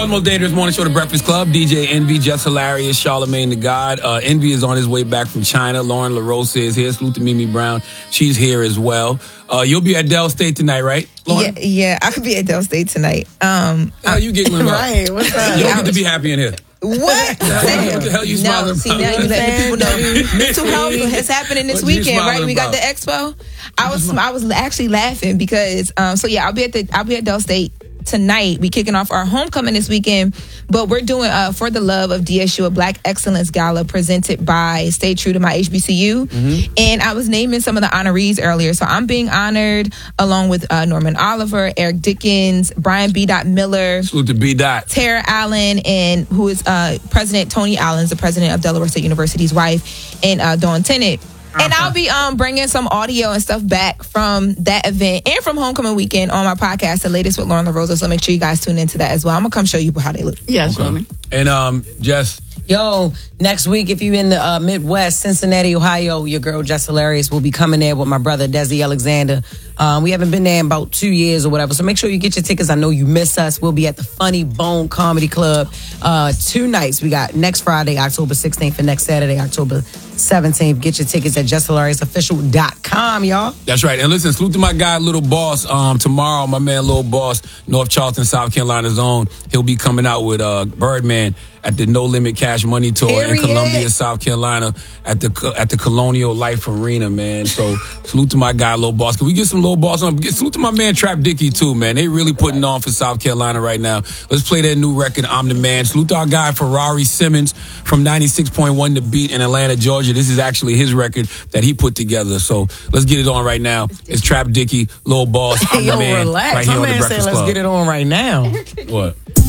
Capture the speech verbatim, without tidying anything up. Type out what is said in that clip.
Most dangerous morning show, The Breakfast Club. D J Envy, Just Hilarious, Charlamagne the God. Uh, Envy is on his way back from China. Lauren LaRosa is here. Salute to Mimi Brown. She's here as well. Uh, you'll be at Dell State tonight, right, Lauren? Yeah, yeah, I could be at Dell State tonight. Um, How you giggling about? Right, what's up? You don't get to be happy in here. What? What the hell you smiling No, see, about? now you letting people know mental health is happening this What you weekend, right? smiling We got about? the expo. I was I was actually laughing because um so yeah, I'll be at the I'll be at Dell State tonight. We kicking off our homecoming this weekend, but we're doing uh For the Love of D S U, a Black Excellence Gala presented by Stay True to My H B C U. Mm-hmm. And I was naming some of the honorees earlier. So I'm being honored along with uh, Norman Oliver, Eric Dickens, Brian B. Miller, Salute to B. Dot. Tara Allen, and who is uh, President Tony Allen's the president of Delaware State University's wife, and uh, Dawn Tennant. And I'll be um bringing some audio and stuff back from that event and from homecoming weekend on my podcast, The Latest with Lauren LaRosa. So make sure you guys tune into that as well. I'm gonna come show you how they look. Yes, okay. And um, Jess. Yo, next week, if you're in the uh, Midwest, Cincinnati, Ohio, your girl Just Hilarious will be coming there with my brother Desi Alexander. Um, we haven't been there in about two years or whatever, so make sure you get your tickets. I know you miss us. We'll be at the Funny Bone Comedy Club uh, two nights. We got next Friday, October sixteenth, and next Saturday, October seventeenth. Get your tickets at just hilarious official dot com, y'all. That's right. And listen, salute to my guy, Little Boss. Um, tomorrow, my man, Little Boss, North Charleston, South Carolina's own. He'll be coming out with uh, Birdman at the No Limit Cash Money Tour Period. in Columbia, South Carolina, at the at the Colonial Life Arena, man. So salute to my guy, Little Boss. Can we get some Little Boss on? Get, salute to my man, Trap Dicky, too, man. They really putting on for South Carolina right now. Let's play their new record, I'm the Man. Salute to our guy, Ferrari Simmons, from ninety-six point one The Beat in Atlanta, Georgia. This is actually his record that he put together. So let's get it on right now. It's Trap Dicky, Little Boss, I'm Yo, the Man. relax. Right here My on The man Breakfast said, let's Club. get it on right now. What?